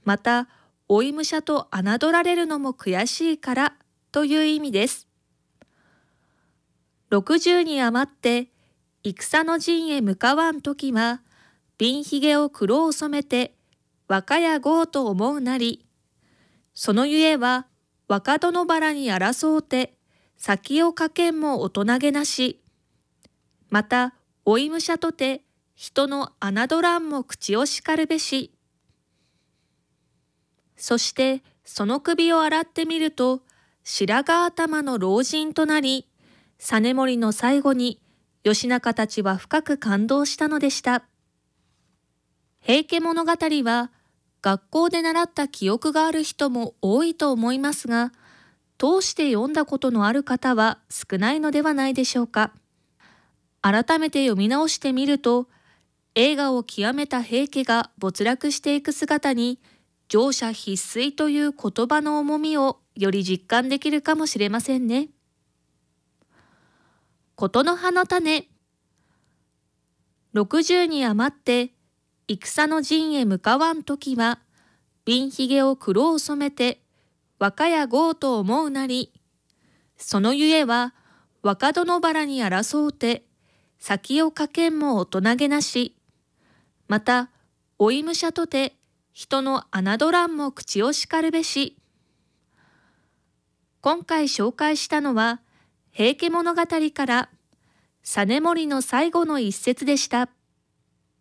また、老い武者と侮られるのも悔しいからという意味です。60に余って、戦の陣へ向かわんときは、鬢ひげを黒を染めて、若やごうと思うなり。そのゆえは、若殿原に争うて、先をかけんも大人げなし。また、老い武者とて、人の侮らんも口をしかるべし。そして、その首を洗ってみると、白髪頭の老人となり、実盛の最後に、義仲たちは深く感動したのでした。平家物語は、学校で習った記憶がある人も多いと思いますが、通して読んだことのある方は少ないのではないでしょうか。改めて読み直してみると、映画を極めた平家が没落していく姿に、乗車必須という言葉の重みをより実感できるかもしれませんね。ことの葉の種。60に余って、戦の陣へ向かわんときは、鬢ひげを黒を染めて、若やごうと思うなり。そのゆえは、若殿原に争うて、先をかけんも大人げなし。また、老い武者とて、人の侮らんも口をしかるべし。今回紹介したのは、平家物語から、実盛の最後の一節でした。